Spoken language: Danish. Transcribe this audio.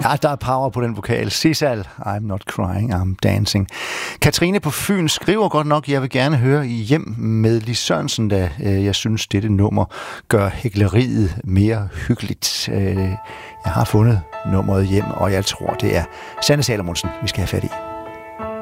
Ja, der er power på den vokal. Sissal, I'm not crying, I'm dancing. Katrine på Fyn skriver godt nok, jeg vil gerne høre Hjem med Lis Sørensen, da jeg synes, dette nummer gør hækleriet mere hyggeligt. Jeg har fundet nummeret Hjem, og jeg tror, det er Sanne Salomonsen, vi skal have fat i.